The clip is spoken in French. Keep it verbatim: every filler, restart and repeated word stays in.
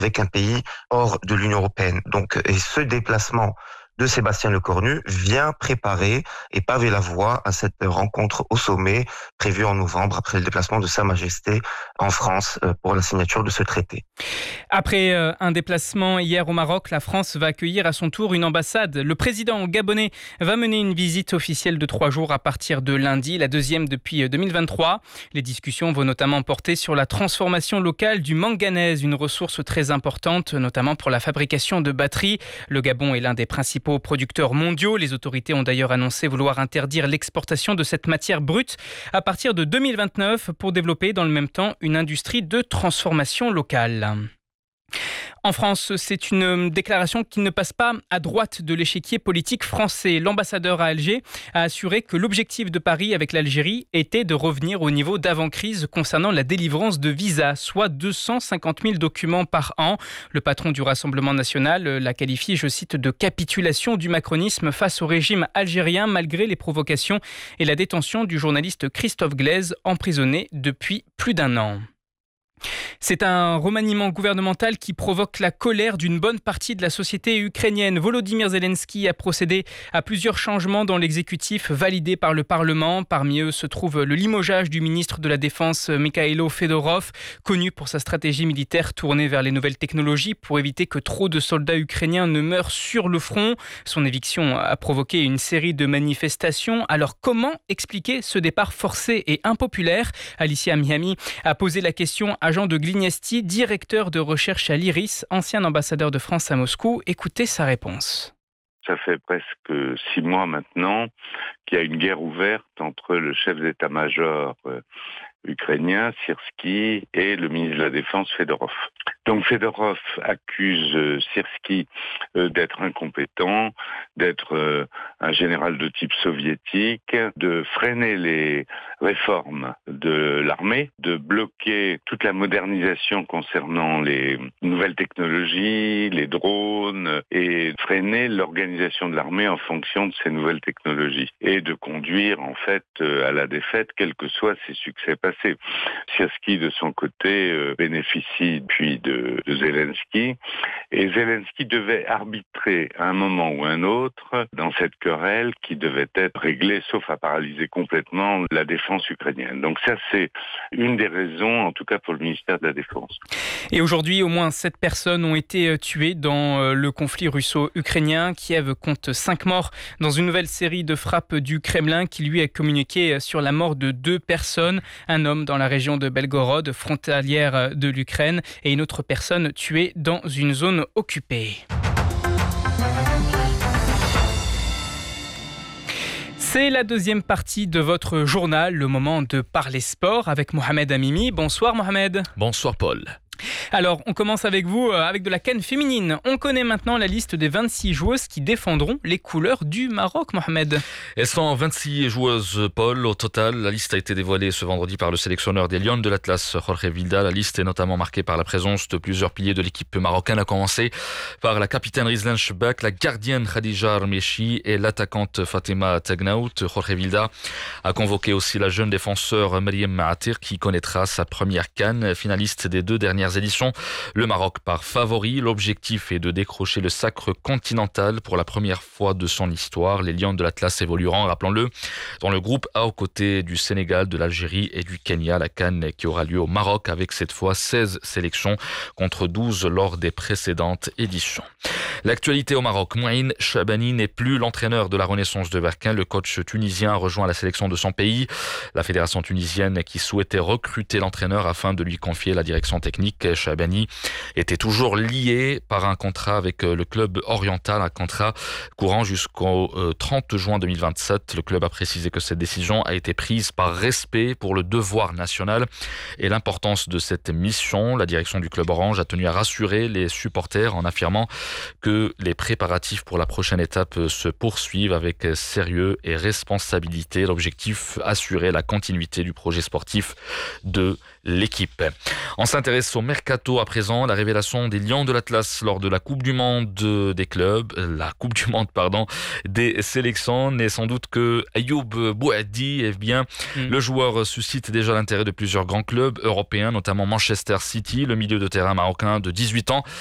avec un pays hors de l'Union européenne. Donc, et ce déplacement de Sébastien Lecornu vient préparer et paver la voie à cette rencontre au sommet prévue en novembre après le déplacement de Sa Majesté en France pour la signature de ce traité. Après un déplacement hier au Maroc, la France va accueillir à son tour une ambassade. Le président gabonais va mener une visite officielle de trois jours à partir de lundi, la deuxième depuis deux mille vingt-trois. Les discussions vont notamment porter sur la transformation locale du manganèse, une ressource très importante, notamment pour la fabrication de batteries. Le Gabon est l'un des principaux producteurs mondiaux. Les autorités ont d'ailleurs annoncé vouloir interdire l'exportation de cette matière brute à partir de deux mille vingt-neuf pour développer dans le même temps une industrie de transformation locale. En France, c'est une déclaration qui ne passe pas à droite de l'échiquier politique français. L'ambassadeur à Alger a assuré que l'objectif de Paris avec l'Algérie était de revenir au niveau d'avant-crise concernant la délivrance de visas, soit deux cent cinquante mille documents par an. Le patron du Rassemblement national la qualifie, je cite, de capitulation du macronisme face au régime algérien malgré les provocations et la détention du journaliste Christophe Glaise, emprisonné depuis plus d'un an. C'est un remaniement gouvernemental qui provoque la colère d'une bonne partie de la société ukrainienne. Volodymyr Zelensky a procédé à plusieurs changements dans l'exécutif validé par le Parlement. Parmi eux se trouve le limogeage du ministre de la Défense Mikhailo Fedorov, connu pour sa stratégie militaire tournée vers les nouvelles technologies pour éviter que trop de soldats ukrainiens ne meurent sur le front. Son éviction a provoqué une série de manifestations. Alors comment expliquer ce départ forcé et impopulaire ? Alicia Miami a posé la question à Jean de Glignesti, directeur de recherche à l'I R I S, ancien ambassadeur de France à Moscou. Écoutez sa réponse. Ça fait presque six mois maintenant qu'il y a une guerre ouverte entre le chef d'état-major euh, ukrainien, Syrski, et le ministre de la Défense, Fedorov. Donc Fedorov accuse euh, Syrski euh, d'être incompétent, d'être euh, un général de type soviétique, de freiner les réformes de l'armée, de bloquer toute la modernisation concernant les nouvelles technologies, les drones, et freiner l'organisation de l'armée en fonction de ces nouvelles technologies, et de conduire en fait euh, à la défaite, quels que soient ses succès passés. Syrski, de son côté, euh, bénéficie puis de, de Zelensky, et Zelensky devait arbitrer à un moment ou un autre dans cette querelle qui devait être réglée, sauf à paralyser complètement la défense ukrainienne. Donc ça, c'est une des raisons, en tout cas pour le ministère de la Défense. Et aujourd'hui, au moins sept personnes ont été tuées dans le conflit russo-ukrainien. Kiev compte cinq morts dans une nouvelle série de frappes du Kremlin qui lui a communiqué sur la mort de deux personnes. Un homme dans la région de Belgorod, frontalière de l'Ukraine, et une autre personne tuée dans une zone occupée. C'est la deuxième partie de votre journal, le moment de parler sport avec Mohamed Amimi. Bonsoir Mohamed. Bonsoir Paul. Alors, on commence avec vous, avec de la CAN féminine. On connaît maintenant la liste des vingt-six joueuses qui défendront les couleurs du Maroc, Mohamed. Elles sont vingt-six joueuses, Paul, au total. La liste a été dévoilée ce vendredi par le sélectionneur des Lions de l'Atlas, Jorge Vilda. La liste est notamment marquée par la présence de plusieurs piliers de l'équipe marocaine, à commencer par la capitaine Rizlan Chebak, la gardienne Khadija Armechi et l'attaquante Fatima Tagnaout. Jorge Vilda a convoqué aussi la jeune défenseur Mariam Maatir qui connaîtra sa première CAN, finaliste des deux dernières éditions. Le Maroc part favori. L'objectif est de décrocher le sacre continental pour la première fois de son histoire. Les Lions de l'Atlas évolueront, rappelons-le, dans le groupe A aux côtés du Sénégal, de l'Algérie et du Kenya. La CAN qui aura lieu au Maroc avec cette fois seize sélections contre douze lors des précédentes éditions. L'actualité au Maroc. Mouin Chabani n'est plus l'entraîneur de la Renaissance de Berquin. Le coach tunisien a rejoint la sélection de son pays. La fédération tunisienne qui souhaitait recruter l'entraîneur afin de lui confier la direction technique. Chabani était toujours lié par un contrat avec le club oriental, un contrat courant jusqu'au trente juin deux mille vingt-sept. Le club a précisé que cette décision a été prise par respect pour le devoir national et l'importance de cette mission. La direction du club orange a tenu à rassurer les supporters en affirmant que que les préparatifs pour la prochaine étape se poursuivent avec sérieux et responsabilité. L'objectif, assurer la continuité du projet sportif de l'équipe. On s'intéresse au mercato à présent. La révélation des Lions de l'Atlas lors de la Coupe du Monde des clubs, la Coupe du Monde, pardon, des sélections n'est sans doute que Ayoub Bouadi. Eh bien, mm. le joueur suscite déjà l'intérêt de plusieurs grands clubs européens, notamment Manchester City. Le milieu de terrain marocain de dix-huit ans